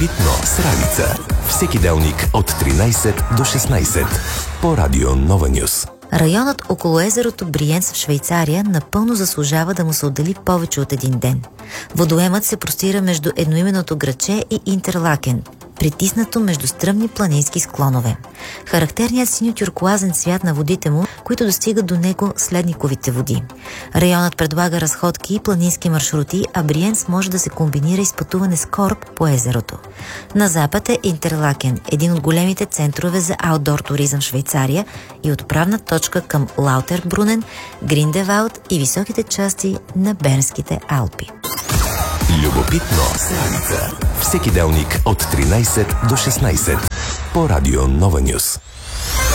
Любопитно с Ралица. Всеки делник от 13 до 16 по Радио Нова Нюс. Районът около езерото Бриенц в Швейцария напълно заслужава да му се отдели повече от един ден. Водоемът се простира между едноименното градче и Интерлакен, притиснато между стръмни планински склонове. Характерният синьо-тюркоазен цвят на водите му, които достигат до него с ледниковите води. Районът предлага разходки и планински маршрути, а Бриенц може да се комбинира и с пътуване с кораб по езерото. На запад е Интерлакен, един от големите центрове за аутдор туризъм в Швейцария и отправна точка към Лаутербрунен, Гриндевалд и високите части на Бернските Алпи. Любопитно с Ралица. Всеки делник от 13 до 16 по Радио Нова Нюс.